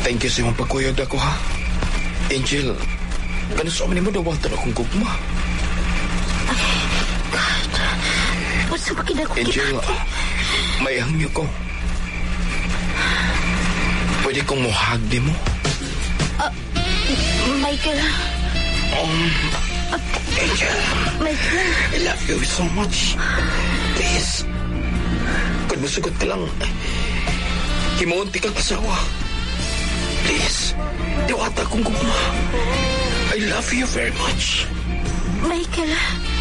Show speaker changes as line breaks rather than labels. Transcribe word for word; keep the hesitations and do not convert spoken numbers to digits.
Thank you sa imong pagkuyod ako, ha? Angel, ganun sa amin mo dawatan akong gugma.
God, basta makin ako
Angel, may hangyo ko. Pwede kong muhag di mo?
Uh, Michael.
Um, Angel.
Michael.
I love you so much. Please. Kung masugot ka lang, himuunti kang asawa. Please. Diwata kong gugma. I love you very much.
Michael.